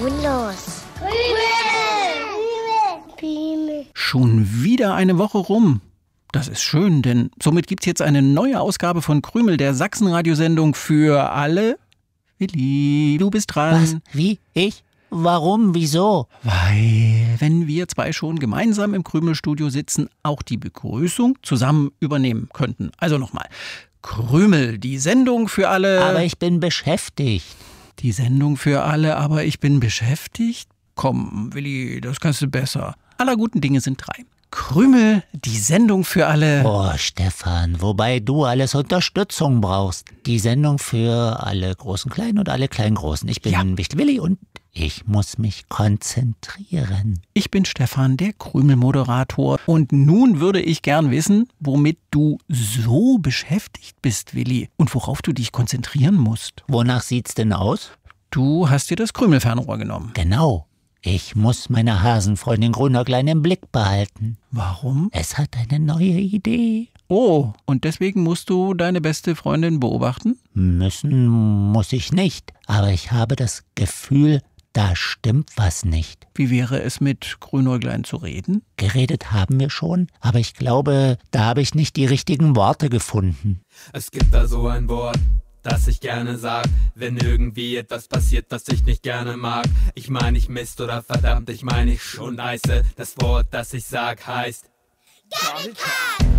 nun los? Krümel. Schon wieder eine Woche rum. Das ist schön, denn somit gibt's jetzt eine neue Ausgabe von Krümel, der Sachsenradiosendung für alle. Willi, du bist dran. Was? Wie? Ich? Warum? Wieso? Weil, wenn wir zwei schon gemeinsam im Krümelstudio sitzen, auch die Begrüßung zusammen übernehmen könnten. Also nochmal. Krümel, die Sendung für alle. Aber ich bin beschäftigt. Die Sendung für alle, aber ich bin beschäftigt? Komm, Willi, das kannst du besser. Aller guten Dinge sind drei. Krümel, die Sendung für alle. Oh, Stefan, wobei du alles Unterstützung brauchst. Die Sendung für alle Großen Kleinen und alle Kleinen Großen. Ich bin Wicht Willi und ich muss mich konzentrieren. Ich bin Stefan, der Krümel-Moderator. Und nun würde ich gern wissen, womit du so beschäftigt bist, Willi. Und worauf du dich konzentrieren musst. Wonach sieht's denn aus? Du hast dir das Krümelfernrohr genommen. Genau. Ich muss meine Hasenfreundin Grünäuglein im Blick behalten. Warum? Es hat eine neue Idee. Oh, und deswegen musst du deine beste Freundin beobachten? Müssen muss ich nicht. Aber ich habe das Gefühl, da stimmt was nicht. Wie wäre es mit Grünäuglein zu reden? Geredet haben wir schon, aber ich glaube, da habe ich nicht die richtigen Worte gefunden. Es gibt da so ein Wort, das ich gerne sag, wenn irgendwie etwas passiert, das ich nicht gerne mag. Ich meine nicht Mist oder verdammt, ich meine ich schon scheiße. Das Wort, das ich sag, heißt Garnikat!